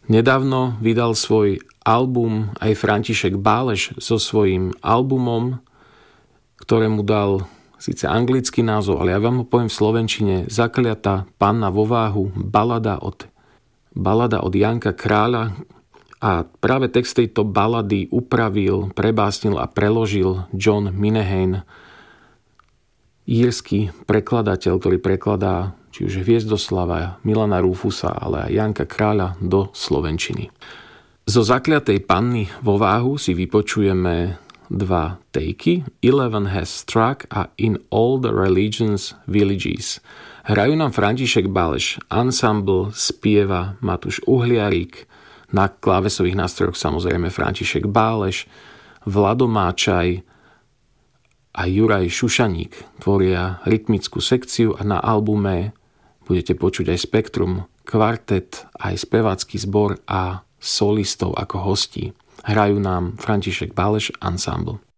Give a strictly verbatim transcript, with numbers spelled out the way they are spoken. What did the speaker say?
Nedávno vydal svoj album aj František Báleš so svojím albumom, ktorému dal síce anglický názov, ale ja vám ho poviem v slovenčine: Zakliatá panna vo váhu, balada od, balada od Janka Kráľa. A práve text tejto balady upravil, prebásnil a preložil John Minehane, írsky prekladateľ, ktorý prekladá či už Hviezdoslava, Milana Rúfusa, ale aj Janka Kráľa do slovenčiny. Zo Zakliatej panny vo váhu si vypočujeme dva tejky, Eleven has struck a In all the religions villages. Hrajú nám František Báleš, ensemble spieva Matúš Uhliarik, na klávesových nástrojoch samozrejme František Báleš, Vlado Máčaj a Juraj Šušaník tvoria rytmickú sekciu a na albume budete počuť aj spektrum, kvartet, aj spevácky zbor a solistov ako hostí. Hrajú nám František Báleš ensemble.